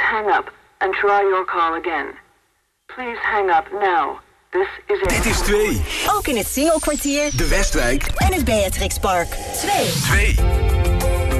hang up and try your call again. Please hang up now. This is it. Dit is 2. Ook in het Singelkwartier, De Westwijk en het Beatrixpark. 2.